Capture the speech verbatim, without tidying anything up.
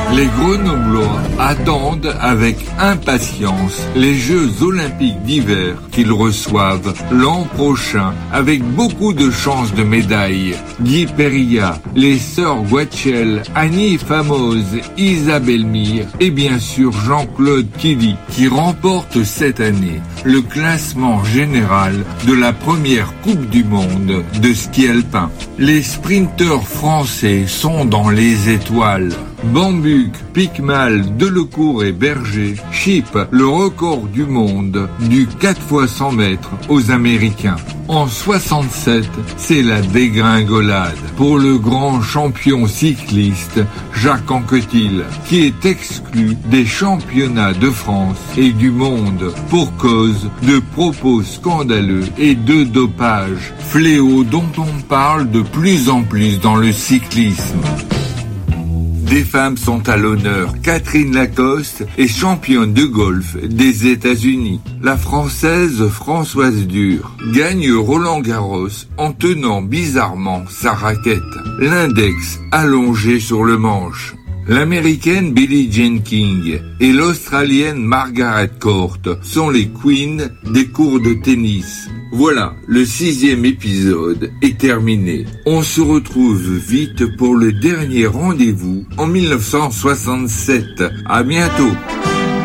Les Grenoblois attendent avec impatience les Jeux Olympiques d'hiver qu'ils reçoivent l'an prochain avec beaucoup de chances de médailles. Guy Périllat, les sœurs Guachel, Annie Famoz, Isabelle Mire et bien sûr Jean-Claude Killy qui remporte cette année le classement général de la première Coupe du Monde de ski alpin. Les sprinteurs français sont dans les étoiles. Bambuc, Picmal, Delecourt et Berger chipent le record du monde du quatre fois cent mètres aux Américains. En soixante-sept, c'est la dégringolade pour le grand champion cycliste Jacques Anquetil, qui est exclu des championnats de France et du monde pour cause de propos scandaleux et de dopage, fléau dont on parle de plus en plus dans le cyclisme. Des femmes sont à l'honneur. Catherine Lacoste est championne de golf des États-Unis. La Française Françoise Dur gagne Roland-Garros en tenant bizarrement sa raquette, l'index allongé sur le manche. L'Américaine Billie Jean King et l'Australienne Margaret Court sont les queens des cours de tennis. Voilà, le sixième épisode est terminé. On se retrouve vite pour le dernier rendez-vous en mille neuf cent soixante-sept. À bientôt.